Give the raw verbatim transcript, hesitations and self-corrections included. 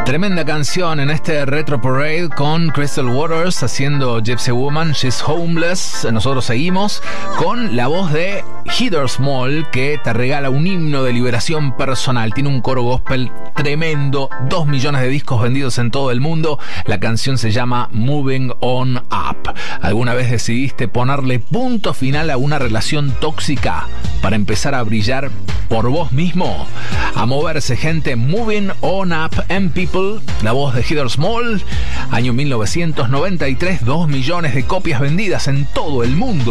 Tremenda canción en este Retro Parade con Crystal Waters haciendo Gypsy Woman, She's Homeless. Nosotros seguimos con la voz de Heather Small, que te regala un himno de liberación personal. Tiene un coro gospel tremendo, dos millones de discos vendidos en todo el mundo. La canción se llama Moving On Up. ¿Alguna vez decidiste ponerle punto final a una relación tóxica para empezar a brillar por vos mismo? A moverse, gente. Moving On Up and People, la voz de Heather Small, año mil novecientos noventa y tres, dos millones de copias vendidas en todo el mundo.